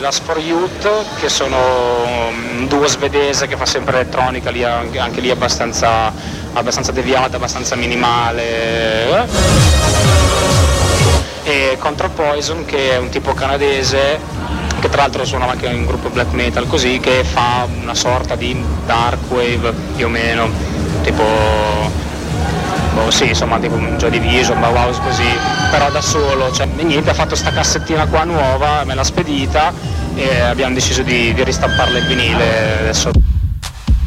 Last for Youth, che sono un duo svedese che fa sempre elettronica, lì, anche lì abbastanza deviata, abbastanza minimale. E Contra Poison, che è un tipo canadese, che tra l'altro suona anche in un gruppo black metal così, che fa una sorta di dark wave più o meno, tipo sì, insomma, tipo un Joy Division, Bauhaus così, però da solo, cioè, e niente, ha fatto sta cassettina qua nuova, me l'ha spedita e abbiamo deciso di ristamparla in vinile adesso.